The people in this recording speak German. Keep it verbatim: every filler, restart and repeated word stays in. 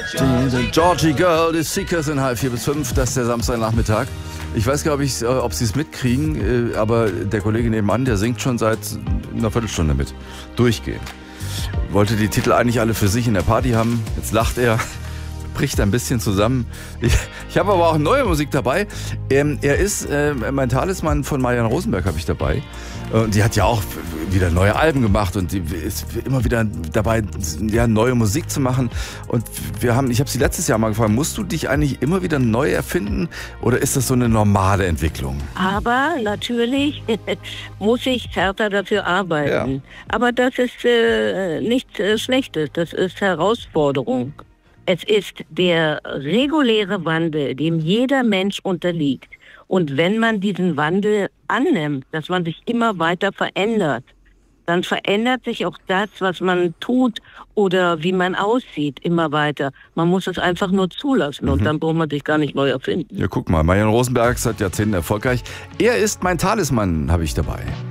Die Georgie Girl, die Seekers in halb vier bis fünf, das ist der Samstagnachmittag. Ich weiß gar nicht, ob Sie es mitkriegen, aber der Kollege nebenan, der singt schon seit einer Viertelstunde mit. Durchgehend. Wollte die Titel eigentlich alle für sich in der Party haben. Jetzt lacht er, bricht ein bisschen zusammen. Ich, ich habe aber auch neue Musik dabei. Ähm, er ist, äh, mein Talisman von Marianne Rosenberg habe ich dabei. Und die hat ja auch wieder neue Alben gemacht und die ist immer wieder dabei, ja, neue Musik zu machen. Und wir haben, ich habe sie letztes Jahr mal gefragt, musst du dich eigentlich immer wieder neu erfinden oder ist das so eine normale Entwicklung? Aber natürlich muss ich härter dafür arbeiten. Ja. Aber das ist äh, nichts äh, Schlechtes, das ist Herausforderung. Es ist der reguläre Wandel, dem jeder Mensch unterliegt. Und wenn man diesen Wandel annimmt, dass man sich immer weiter verändert, dann verändert sich auch das, was man tut oder wie man aussieht, immer weiter. Man muss es einfach nur zulassen mhm. und dann braucht man sich gar nicht neu erfinden. Ja, guck mal, Marianne Rosenberg seit Jahrzehnten erfolgreich. Er ist mein Talisman, habe ich dabei.